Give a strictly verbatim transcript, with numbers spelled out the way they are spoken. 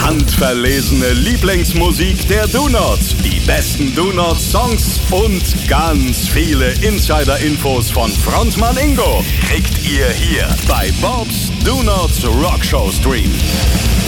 Handverlesene Lieblingsmusik der Do-Nots, die besten Do-Nots-Songs und ganz viele Insider-Infos von Frontmann Ingo kriegt ihr hier bei Bobs Do-Nots Rockshow Stream.